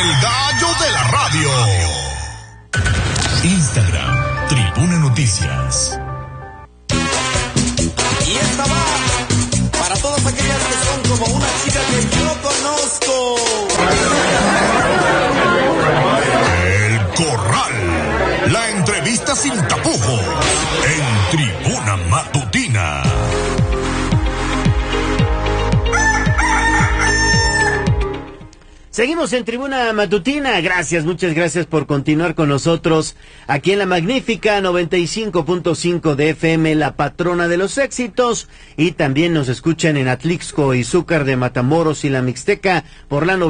El gallo de la radio. Instagram, Tribuna Noticias. Y esta va para todas aquellas que son como una chica que yo conozco. El Corral. La entrevista sin tapujos. En Tribuna Matutina. Seguimos en Tribuna Matutina. Gracias, muchas gracias por continuar con nosotros aquí en la magnífica 95.5 de FM, la patrona de los éxitos. Y también nos escuchan en Atlixco y Zúcar de Matamoros y la Mixteca por la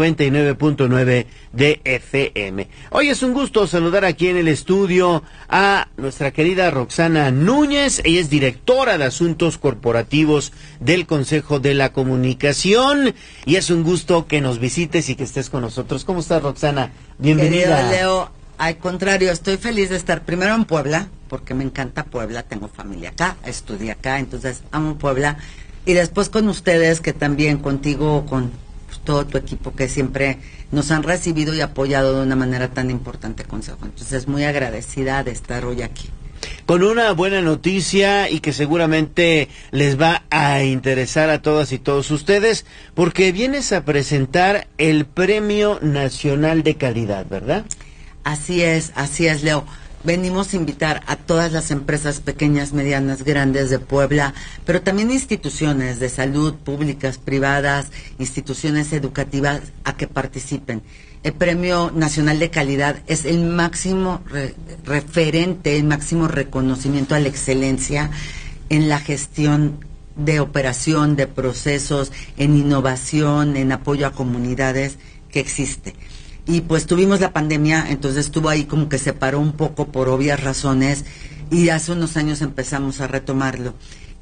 99.9 de FM. Hoy es un gusto saludar aquí en el estudio a nuestra querida Roxana Núñez. Ella es directora de Asuntos Corporativos del Consejo de la Comunicación. Y es un gusto que nos visites y que estés con nosotros. ¿Cómo estás, Roxana? Bienvenida. Querido Leo, al contrario, estoy feliz de estar primero en Puebla, porque me encanta Puebla, tengo familia acá, estudié acá, entonces amo Puebla, y después con ustedes, que también contigo, con todo tu equipo que siempre nos han recibido y apoyado de una manera tan importante, Consejo. Entonces, muy agradecida de estar hoy aquí. Con una buena noticia y que seguramente les va a interesar a todas y todos ustedes, porque vienes a presentar el Premio Nacional de Calidad, ¿verdad? Así es, Leo. Venimos a invitar a todas las empresas pequeñas, medianas, grandes de Puebla, pero también instituciones de salud, públicas, privadas, instituciones educativas, a que participen. El Premio Nacional de Calidad es el máximo referente, el máximo reconocimiento a la excelencia en la gestión de operación, de procesos, en innovación, en apoyo a comunidades que existe. Y pues tuvimos la pandemia, entonces estuvo ahí como que se paró un poco por obvias razones, y hace unos años empezamos a retomarlo.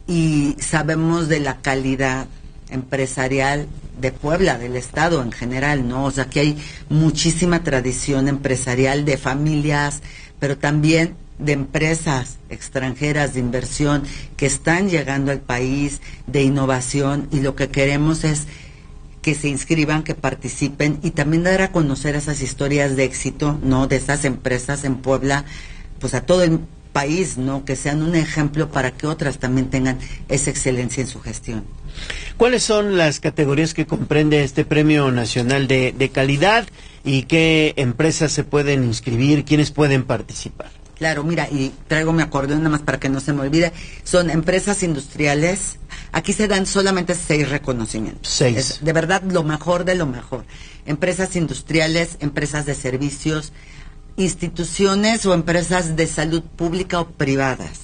Y sabemos de la calidad empresarial de Puebla, del estado en general, ¿no? O sea, que hay muchísima tradición empresarial de familias, pero también de empresas extranjeras de inversión que están llegando al país, de innovación, y lo que queremos es que se inscriban, que participen, y también dar a conocer esas historias de éxito, ¿no? De esas empresas en Puebla, pues a todo el país, ¿no? Que sean un ejemplo para que otras también tengan esa excelencia en su gestión. ¿Cuáles son las categorías que comprende este Premio Nacional de Calidad y qué empresas se pueden inscribir, quiénes pueden participar? Claro, mira, y traigo mi acordeón nada más para que no se me olvide. Son empresas industriales. Aquí se dan solamente 6 reconocimientos. 6. Es de verdad lo mejor de lo mejor. Empresas industriales, empresas de servicios, instituciones o empresas de salud pública o privadas.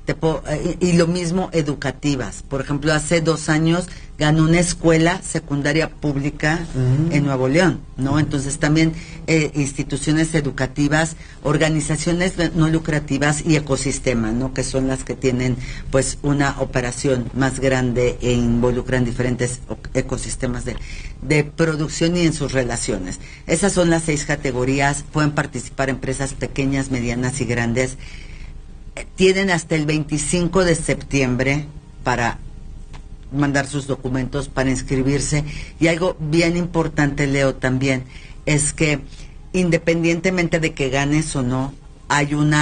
Y lo mismo educativas. Por ejemplo, hace 2 años ganó una escuela secundaria pública en Nuevo León, ¿no? Entonces también instituciones educativas, organizaciones no lucrativas y ecosistemas, ¿no? Que son las que tienen pues una operación más grande e involucran diferentes ecosistemas de producción y en sus relaciones. Esas son las 6 categorías. Pueden participar empresas pequeñas, medianas y grandes. Tienen hasta el 25 de septiembre para mandar sus documentos, para inscribirse. Y algo bien importante, Leo, también, es que independientemente de que ganes o no, hay un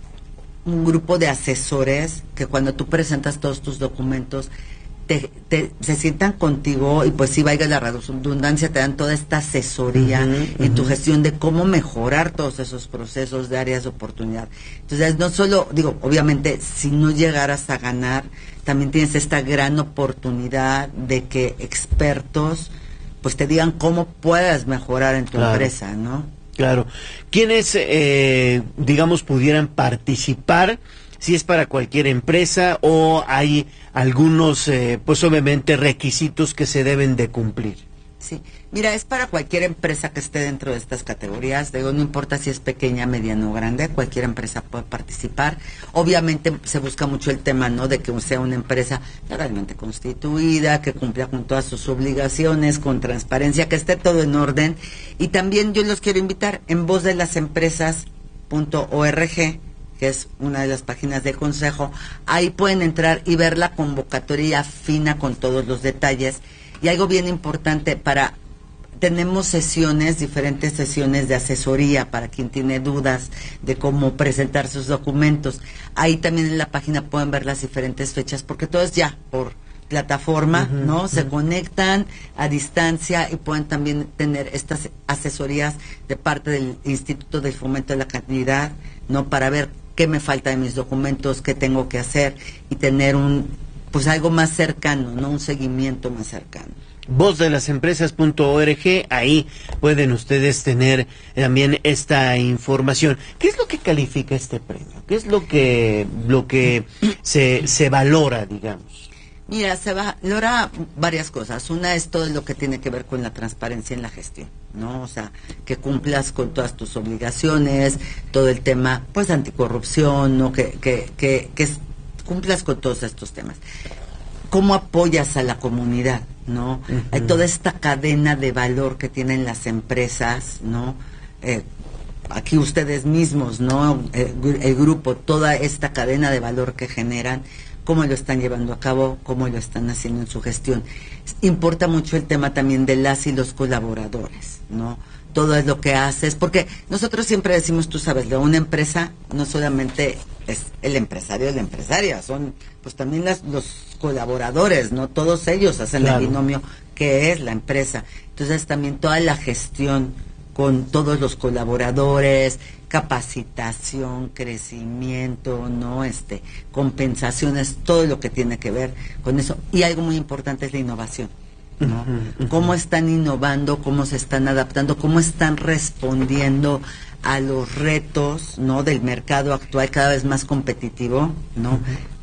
grupo de asesores que cuando tú presentas todos tus documentos, se sientan contigo y pues si valga la redundancia, te dan toda esta asesoría en tu gestión de cómo mejorar todos esos procesos de áreas de oportunidad. Entonces, no solo, digo, obviamente, si no llegaras a ganar, también tienes esta gran oportunidad de que expertos pues te digan cómo puedes mejorar en tu empresa, ¿no? Claro. ¿Quiénes, digamos, pudieran participar? Si es para cualquier empresa o hay algunos, pues obviamente, requisitos que se deben de cumplir. Sí, mira, es para cualquier empresa que esté dentro de estas categorías. Digo, no importa si es pequeña, mediana o grande, cualquier empresa puede participar. Obviamente se busca mucho el tema, ¿no? De que sea una empresa legalmente constituida, que cumpla con todas sus obligaciones, con transparencia, que esté todo en orden. Y también yo los quiero invitar en vozdelasempresas.org, que es una de las páginas del Consejo. Ahí pueden entrar y ver la convocatoria fina con todos los detalles. Y algo bien importante para tenemos diferentes sesiones de asesoría para quien tiene dudas de cómo presentar sus documentos. Ahí también en la página pueden ver las diferentes fechas, porque todo es ya por plataforma, ¿no? Se conectan a distancia y pueden también tener estas asesorías de parte del Instituto del Fomento de la Calidad, ¿no? Para ver qué me falta de mis documentos, qué tengo que hacer y tener pues algo más cercano, ¿no? Un seguimiento más cercano. Vozdelasempresas.org, ahí pueden ustedes tener también esta información. ¿Qué es lo que califica este premio? ¿Qué es lo que se valora, digamos? Mira, se valora varias cosas. Una es todo lo que tiene que ver con la transparencia en la gestión, ¿no? O sea, que cumplas con todas tus obligaciones, todo el tema, pues, anticorrupción, ¿no? Que cumplas con todos estos temas. ¿Cómo apoyas a la comunidad, no? Hay toda esta cadena de valor que tienen las empresas, ¿no? Aquí ustedes mismos, ¿no? El grupo, toda esta cadena de valor que generan, cómo lo están llevando a cabo, cómo lo están haciendo en su gestión. Importa mucho el tema también de las y los colaboradores, ¿no? Todo es lo que haces, porque nosotros siempre decimos, tú sabes, de una empresa no solamente es el empresario o la empresaria, son pues también los colaboradores, ¿no? Todos ellos hacen el binomio que es la empresa. Entonces también toda la gestión con todos los colaboradores, capacitación, crecimiento, ¿no? Compensaciones, todo lo que tiene que ver con eso. Y algo muy importante es la innovación, ¿no? Cómo están innovando, cómo se están adaptando, cómo están respondiendo a los retos, ¿no? Del mercado actual, cada vez más competitivo, ¿no?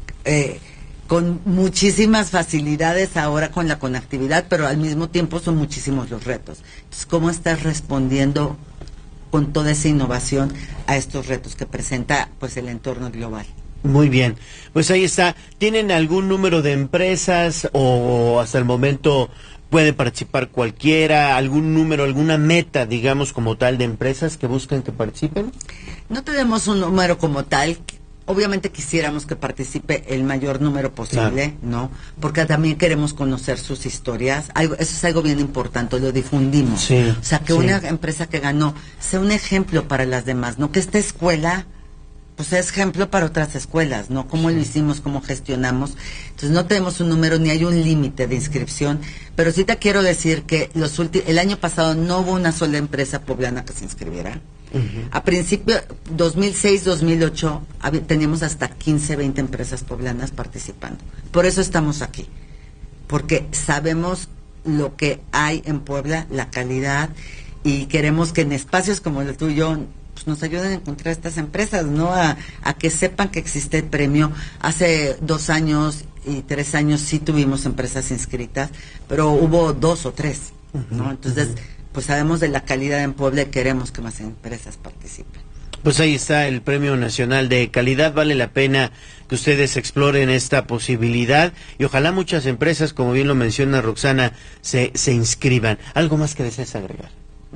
Con muchísimas facilidades ahora con la conectividad, pero al mismo tiempo son muchísimos los retos. Entonces, ¿cómo estás respondiendo con toda esa innovación a estos retos que presenta pues el entorno global? Muy bien, pues ahí está. ¿Tienen algún número de empresas o hasta el momento puede participar cualquiera? ¿Algún número, alguna meta, digamos, como tal de empresas que buscan que participen? No tenemos un número como tal. Obviamente quisiéramos que participe el mayor número posible, ¿no? Porque también queremos conocer sus historias. Eso es algo bien importante, lo difundimos. Sí, o sea, que una empresa que ganó sea un ejemplo para las demás, ¿no? Que esta escuela pues es ejemplo para otras escuelas, ¿no? Cómo lo hicimos, cómo gestionamos. Entonces no tenemos un número ni hay un límite de inscripción, pero sí te quiero decir que el año pasado no hubo una sola empresa poblana que se inscribiera. A principio, 2006-2008, teníamos hasta 15, 20 empresas poblanas participando. Por eso estamos aquí, porque sabemos lo que hay en Puebla, la calidad, y queremos que en espacios como el tuyo pues nos ayuden a encontrar estas empresas, ¿no? A que sepan que existe el premio. Hace 2 años y 3 años sí tuvimos empresas inscritas, pero hubo 2 o 3, ¿no? Entonces, pues sabemos de la calidad en Puebla y queremos que más empresas participen. Pues ahí está el Premio Nacional de Calidad. Vale la pena que ustedes exploren esta posibilidad y ojalá muchas empresas, como bien lo menciona Roxana, se inscriban. ¿Algo más que desees agregar?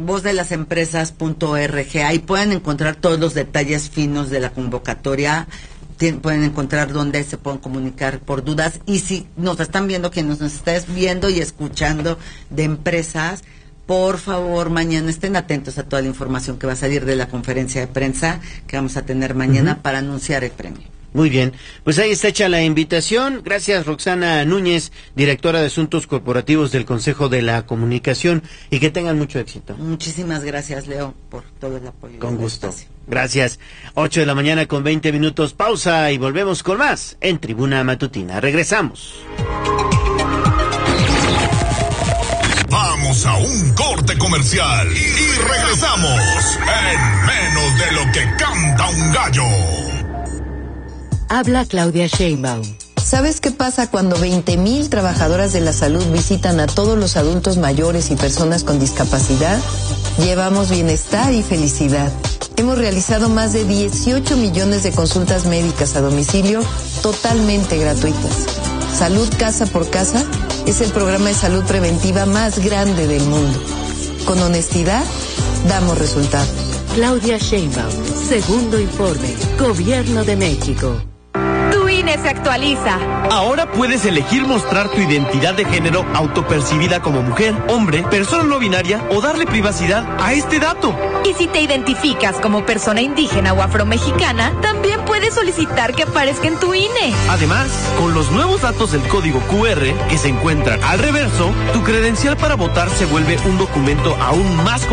Vozdelasempresas.org, ahí pueden encontrar todos los detalles finos de la convocatoria, pueden encontrar dónde se pueden comunicar por dudas, y si nos están viendo, quienes nos estés viendo y escuchando de empresas, por favor, mañana estén atentos a toda la información que va a salir de la conferencia de prensa que vamos a tener mañana para anunciar el premio. Muy bien, pues ahí está hecha la invitación. Gracias, Roxana Núñez, directora de Asuntos Corporativos del Consejo de la Comunicación, y que tengan mucho éxito. Muchísimas gracias, Leo, por todo el apoyo. Con gusto. Gracias. 8:20 a.m. Pausa y volvemos con más en Tribuna Matutina. Regresamos. Vamos a un corte comercial y regresamos en menos de lo que canta un gallo. Habla Claudia Sheinbaum. ¿Sabes qué pasa cuando 20,000 trabajadoras de la salud visitan a todos los adultos mayores y personas con discapacidad? Llevamos bienestar y felicidad. Hemos realizado más de 18 millones de consultas médicas a domicilio totalmente gratuitas. Salud Casa por Casa es el programa de salud preventiva más grande del mundo. Con honestidad, damos resultados. Claudia Sheinbaum, segundo informe, Gobierno de México. Tu INE se actualiza. Ahora puedes elegir mostrar tu identidad de género autopercibida como mujer, hombre, persona no binaria o darle privacidad a este dato. Y si te identificas como persona indígena o afromexicana, también puedes solicitar que aparezca en tu INE. Además, con los nuevos datos del código QR que se encuentran al reverso, tu credencial para votar se vuelve un documento aún más